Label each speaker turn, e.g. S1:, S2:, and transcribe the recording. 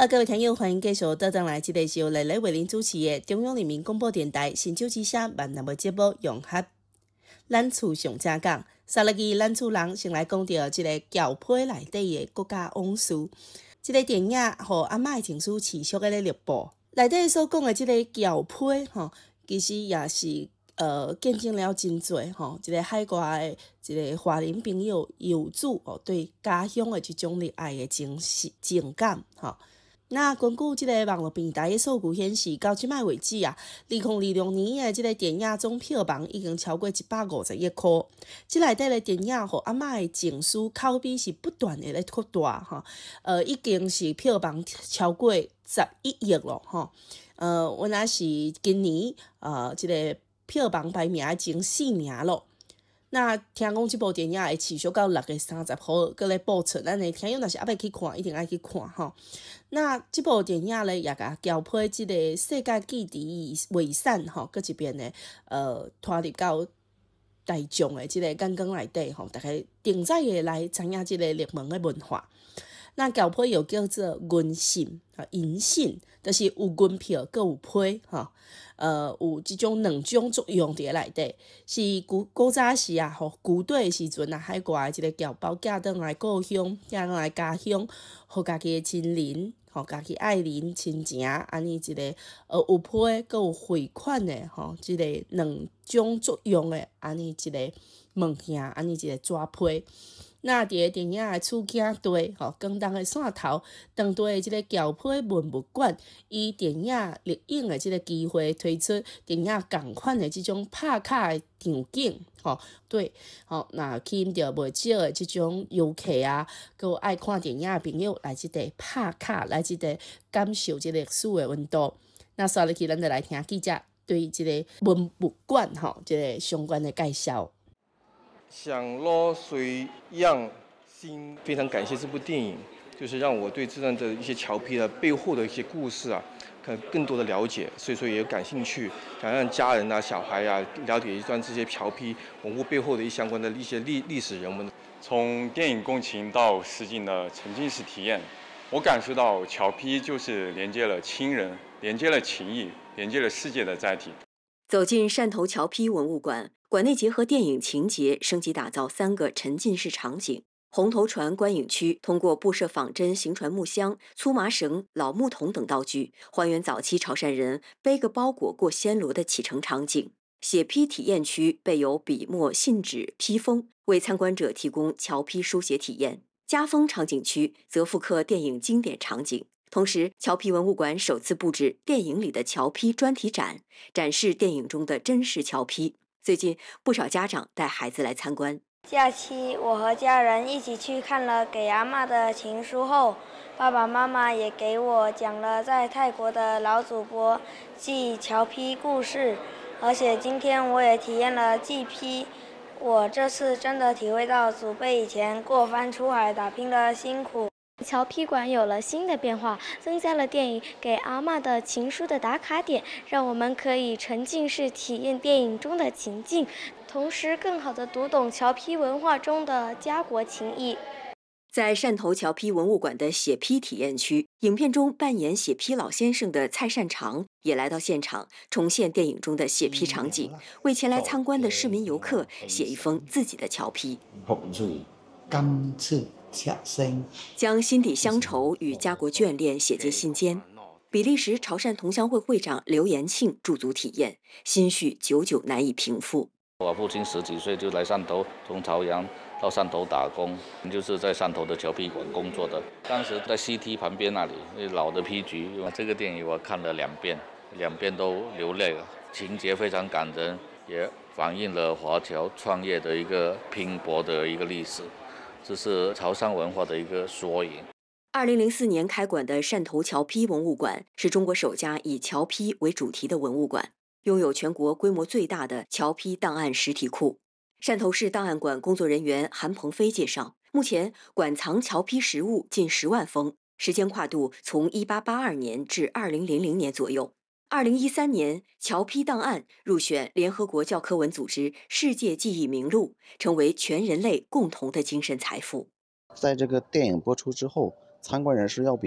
S1: 各位听友，欢迎继续倒转来，这个是由丽丽为您主持的中央人民广播电台新竹之声万能的节目《融合咱厝上正讲》。三日记咱厝人先来讲到这个教配内底的国家往事。这个电影和阿嬷的情书持续的咧录播，内底所讲的这个教配吼，其实也是见证了真侪吼，一个海外的一个华人朋友游子哦，对家乡的这种热爱的情感吼。那根据这个网络平台的数据显示，到即卖为止啊，2026年的这个电影总票房已经超过150亿块。这内底的电影和阿嬷的情书口碑是不断的咧扩大哈，已经是票房超过11亿了哈。原来是今年这个票房排名前4名咯。那听讲这部电影会持续到6月30号，搁咧播出。咱的听友若是还未去看，一定爱去看吼。那这部电影咧，也甲交配这个世界记忆遗产吼，搁一边咧拖入到大众的这个眼光内底吼，大家定在的来知影这个热门的文化。那交配又叫做银信银信，就是有银票，搁有配吼。有即种两种作用伫内底，是古早时啊，吼，古代时阵啊，海外一个侨胞寄倒来故乡，寄倒来家乡，互家己的亲人，吼，家己爱人、亲情，安尼一个有配，搁有汇款的，吼，即个两种作用的，安尼一个物件，安尼一个纸配。那伫个电影的取景地，吼，广东的汕头，当地的即个侨配文物馆，以电影录影的即个机会推出电影同款的即种拍卡的场景，吼，对，吼，那吸引到袂少的即种游客啊，佮爱看电影的朋友来即个拍卡，来即个感受即个历史的温度。那接落去，咱就来听记者对即个文物馆吼，即个相关的介绍。
S2: 想落水样心，非常感谢这部电影，就是让我对这段的一些侨批的背后的一些故事啊，更多的了解，所以说也有感兴趣，想让家人啊、小孩啊了解一段这些侨批文物背后的一相关的一些历史人文。
S3: 从电影共情到实景的沉浸式体验，我感受到侨批就是连接了亲人、连接了情谊、连接了世界的载体。
S4: 走进汕头侨批文物馆，馆内结合电影情节，升级打造3个沉浸式场景。红头船观影区通过布设仿真行船木箱、粗麻绳、老木桶等道具，还原早期潮汕人背个包裹过暹罗的启程场景。写批体验区备有笔墨、信纸、批封，为参观者提供侨批书写体验。家风场景区则复刻电影经典场景。同时，侨批文物馆首次布置电影里的侨批专题展，展示电影中的真实侨批。最近，不少家长带孩子来参观。
S5: 假期，我和家人一起去看了《给阿嬷的情书》后，爸爸妈妈也给我讲了在泰国的老祖伯祭侨批故事，而且今天我也体验了祭批。我这次真的体会到祖辈以前过番出海打拼的辛苦。
S6: 侨批馆有了新的变化，增加了电影《给阿嬷的情书》的打卡点，让我们可以沉浸式体验电影中的情境，同时更好地读懂侨批文化中的家国情谊。
S4: 在汕头侨批文物馆的写批体验区，影片中扮演写批老先生的蔡善长也来到现场，重现电影中的写批场景，为前来参观的市民游客写一封自己的侨批。将心底乡愁与家国眷恋写进心间。比利时潮汕同乡会会长刘延庆驻足体验，心绪久久难以平复。
S7: 我父亲10几岁就来汕头，从潮阳到汕头打工，就是在汕头的侨批馆工作的。当时在 CT 旁边那里，老的批局。这个电影我看了2遍，2遍都流泪了，情节非常感人，也反映了华侨创业的一个拼搏的一个历史。这是潮汕文化的一个缩影。
S4: 2004年开馆的汕头侨批文物馆是中国首家以侨批为主题的文物馆，拥有全国规模最大的侨批档案实体库。汕头市档案馆工作人员韩鹏飞介绍，目前馆藏侨批实物近10万封，时间跨度从1882年至2000年左右。2013年，侨批档案入选联合国教科文组织世界记忆名录，成为全人类共同的精神财富。
S8: 在这个电影播出之后，参观人数要比